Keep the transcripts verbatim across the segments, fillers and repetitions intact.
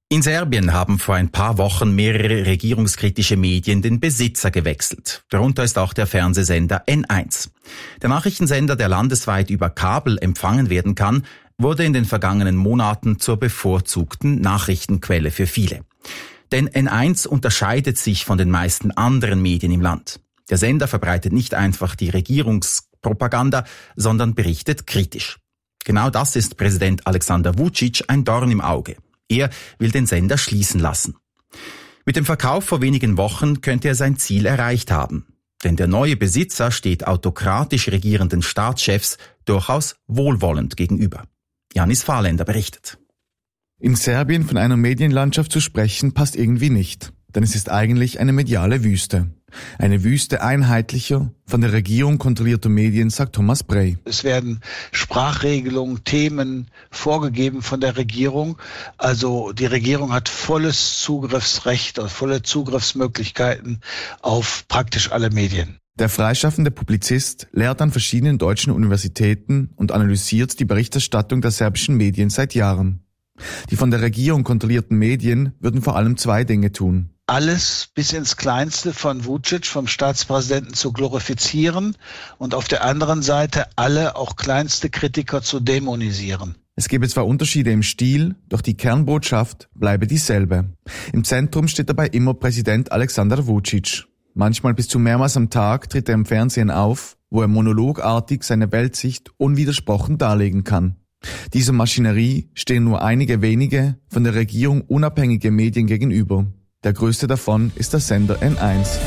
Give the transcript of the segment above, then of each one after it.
In Serbien haben vor ein paar Wochen mehrere regierungskritische Medien den Besitzer gewechselt. Darunter ist auch der Fernsehsender N eins. Der Nachrichtensender, der landesweit über Kabel empfangen werden kann, wurde in den vergangenen Monaten zur bevorzugten Nachrichtenquelle für viele. Denn N eins unterscheidet sich von den meisten anderen Medien im Land. Der Sender verbreitet nicht einfach die Regierungspropaganda, sondern berichtet kritisch. Genau das ist Präsident Aleksandar Vučić ein Dorn im Auge. Er will den Sender schließen lassen. Mit dem Verkauf vor wenigen Wochen könnte er sein Ziel erreicht haben. Denn der neue Besitzer steht autokratisch regierenden Staatschefs durchaus wohlwollend gegenüber. Janis Fahrländer berichtet. In Serbien von einer Medienlandschaft zu sprechen, passt irgendwie nicht. Denn es ist eigentlich eine mediale Wüste. Eine Wüste einheitlicher, von der Regierung kontrollierter Medien, sagt Thomas Brey. Es werden Sprachregelungen, Themen vorgegeben von der Regierung. Also die Regierung hat volles Zugriffsrecht, volle Zugriffsmöglichkeiten auf praktisch alle Medien. Der freischaffende Publizist lehrt an verschiedenen deutschen Universitäten und analysiert die Berichterstattung der serbischen Medien seit Jahren. Die von der Regierung kontrollierten Medien würden vor allem zwei Dinge tun. Alles bis ins Kleinste von Vučić, vom Staatspräsidenten, zu glorifizieren und auf der anderen Seite alle, auch kleinste Kritiker, zu dämonisieren. Es gebe zwar Unterschiede im Stil, doch die Kernbotschaft bleibe dieselbe. Im Zentrum steht dabei immer Präsident Aleksandar Vučić. Manchmal bis zu mehrmals am Tag tritt er im Fernsehen auf, wo er monologartig seine Weltsicht unwidersprochen darlegen kann. Dieser Maschinerie stehen nur einige wenige von der Regierung unabhängige Medien gegenüber. Der größte davon ist der Sender N eins.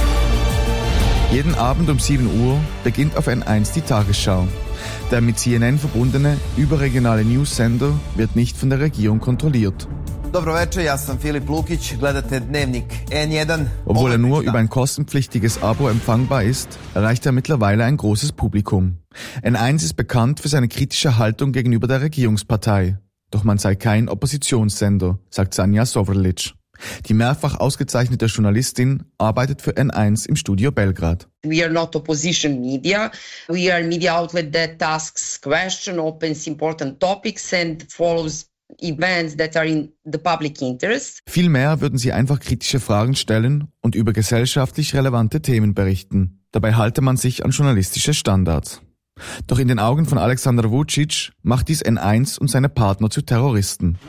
Jeden Abend um sieben Uhr beginnt auf N eins die Tagesschau. Der mit C N N verbundene überregionale News-Sender wird nicht von der Regierung kontrolliert. Dobro večer, ja sam Filip Lukić, gledate Dnevnik N eins. Obwohl er nur über ein kostenpflichtiges Abo empfangbar ist, erreicht er mittlerweile ein großes Publikum. N eins ist bekannt für seine kritische Haltung gegenüber der Regierungspartei. Doch man sei kein Oppositionssender, sagt Sanja Sovrlić. Die mehrfach ausgezeichnete Journalistin arbeitet für N eins im Studio Belgrad. We are not opposition media. We are a media outlet that asks questions, opens important topics and follows events that are in the public interest. Vielmehr würden sie einfach kritische Fragen stellen und über gesellschaftlich relevante Themen berichten. Dabei halte man sich an journalistische Standards. Doch in den Augen von Aleksandar Vučić macht dies N eins und seine Partner zu Terroristen.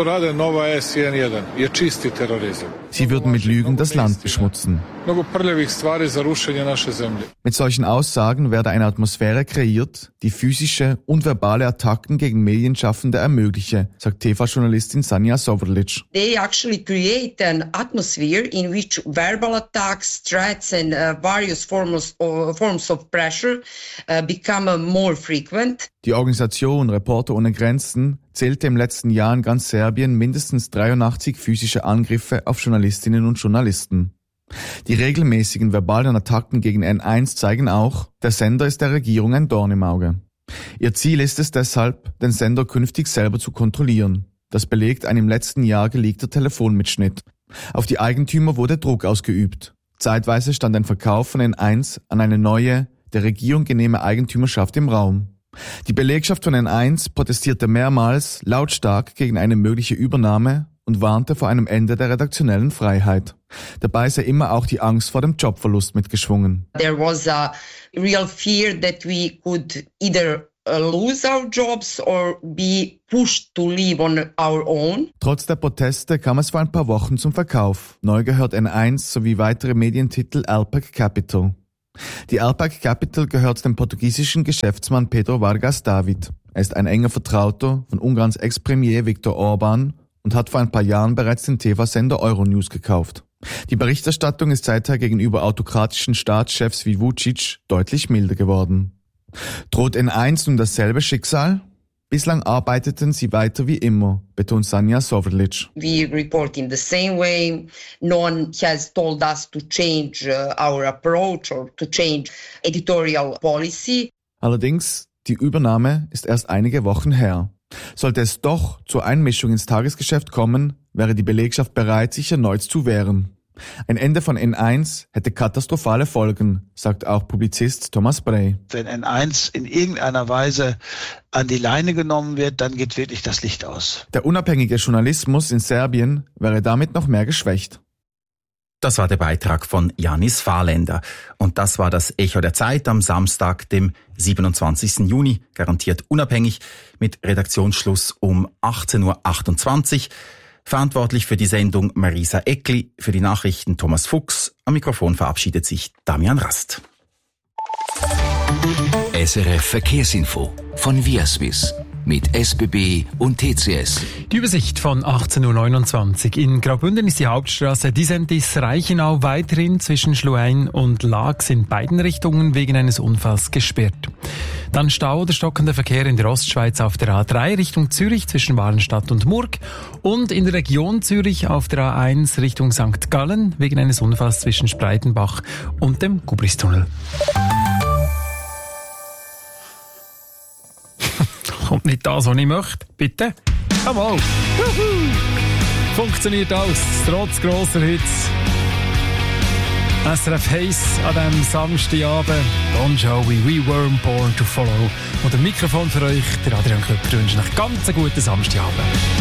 Sie würden mit Lügen das Land beschmutzen. Mit solchen Aussagen werde eine Atmosphäre kreiert, die physische und verbale Attacken gegen Medienschaffende ermögliche, sagt T V-Journalistin Sanja Sovrlić. They actually create an atmosphere in which verbal attacks, threats and uh, various forms of, forms of pressure uh, become more frequent. Die Organisation Reporter ohne Grenzen zählte im letzten Jahr in ganz Serbien mindestens dreiundachtzig physische Angriffe auf Journalistinnen und Journalisten. Die regelmäßigen verbalen Attacken gegen N eins zeigen auch, der Sender ist der Regierung ein Dorn im Auge. Ihr Ziel ist es deshalb, den Sender künftig selber zu kontrollieren. Das belegt ein im letzten Jahr geleakter Telefonmitschnitt. Auf die Eigentümer wurde Druck ausgeübt. Zeitweise stand ein Verkauf von N eins an eine neue, der Regierung genehme Eigentümerschaft im Raum. Die Belegschaft von N eins protestierte mehrmals lautstark gegen eine mögliche Übernahme und warnte vor einem Ende der redaktionellen Freiheit. Dabei sei immer auch die Angst vor dem Jobverlust mitgeschwungen. There was a real fear that we could either lose our jobs or be pushed to live on our own. Trotz der Proteste kam es vor ein paar Wochen zum Verkauf. Neu gehört N eins sowie weitere Medientitel Alpec Capital. Die Alpec Capital gehört dem portugiesischen Geschäftsmann Pedro Vargas David. Er ist ein enger Vertrauter von Ungarns Ex-Premier Viktor Orbán und hat vor ein paar Jahren bereits den T V-Sender Euronews gekauft. Die Berichterstattung ist seither gegenüber autokratischen Staatschefs wie Vučić deutlich milder geworden. Droht N eins nun dasselbe Schicksal? Bislang arbeiteten sie weiter wie immer, betont Sanja Sovrlić. We report in the same way. No one has told us to change uh, our approach or to change editorial policy. Allerdings, die Übernahme ist erst einige Wochen her. Sollte es doch zur Einmischung ins Tagesgeschäft kommen, wäre die Belegschaft bereit, sich erneut zu wehren. Ein Ende von N eins hätte katastrophale Folgen, sagt auch Publizist Thomas Brey. Wenn N eins in irgendeiner Weise an die Leine genommen wird, dann geht wirklich das Licht aus. Der unabhängige Journalismus in Serbien wäre damit noch mehr geschwächt. Das war der Beitrag von Janis Fahrländer. Und das war das Echo der Zeit am Samstag, dem siebenundzwanzigsten Juni, garantiert unabhängig, mit Redaktionsschluss um achtzehn Uhr achtundzwanzig. Verantwortlich für die Sendung Marisa Eckli, für die Nachrichten Thomas Fuchs. Am Mikrofon verabschiedet sich Damian Rast. S R F Verkehrsinfo von Viaswiss mit S B B und T C S. Die Übersicht von achtzehn Uhr neunundzwanzig. In Graubünden ist die Hauptstraße Disentis-Reichenau weiterhin zwischen Schluein und Laax in beiden Richtungen wegen eines Unfalls gesperrt. Dann Stau oder stockender Verkehr in der Ostschweiz auf der A drei Richtung Zürich zwischen Walenstadt und Murg und in der Region Zürich auf der A eins Richtung Sankt Gallen wegen eines Unfalls zwischen Spreitenbach und dem Gubristunnel. Kommt nicht das, was ich möchte. Bitte? Komm mal. Funktioniert alles, trotz grosser Hitze. S R F Heiss an diesem Samstagabend. Bon Jovi, We Weren't Born to Follow. Und ein Mikrofon für euch, der Adrian Klöpper, wünscht euch ganz einen guten Samstagabend.